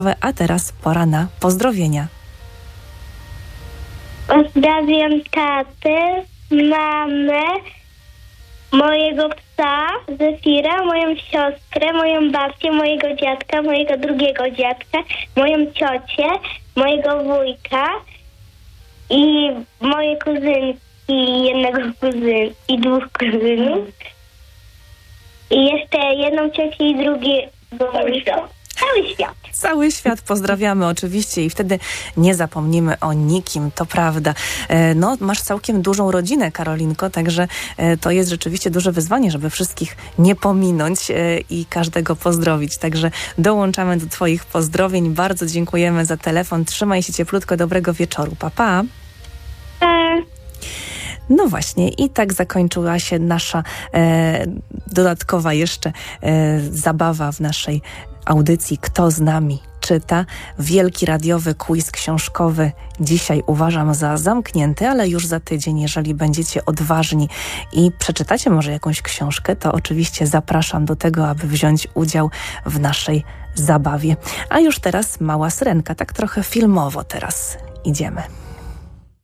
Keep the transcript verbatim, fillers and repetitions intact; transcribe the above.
A teraz pora na pozdrowienia. Pozdrawiam tatę, mamę, mojego psa Zefira, moją siostrę, moją babcię, mojego dziadka, mojego drugiego dziadka, moją ciocię, mojego wujka i moje kuzynki, jednego kuzyna i dwóch kuzynów. I jeszcze jedną ciocię i drugiego wujka. Cały świat. Cały świat pozdrawiamy oczywiście i wtedy nie zapomnimy o nikim, to prawda. E, no, masz całkiem dużą rodzinę, Karolinko, także e, to jest rzeczywiście duże wyzwanie, żeby wszystkich nie pominąć e, i każdego pozdrowić. Także dołączamy do twoich pozdrowień. Bardzo dziękujemy za telefon. Trzymaj się cieplutko. Dobrego wieczoru. Pa, pa. Pa. No właśnie i tak zakończyła się nasza e, dodatkowa jeszcze e, zabawa w naszej audycji Kto z nami czyta. Wielki radiowy quiz książkowy dzisiaj uważam za zamknięty, ale już za tydzień, jeżeli będziecie odważni i przeczytacie może jakąś książkę, to oczywiście zapraszam do tego, aby wziąć udział w naszej zabawie. A już teraz mała syrenka, tak trochę filmowo teraz idziemy.